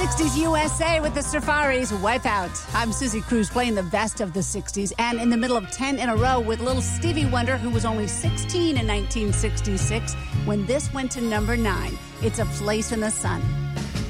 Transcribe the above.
60s USA with the Safaris Wipeout. I'm Susie Cruz playing the best of the 60s and in the middle of 10 in a row with little Stevie Wonder, who was only 16 in 1966 when this went to number 9. It's A Place in the Sun.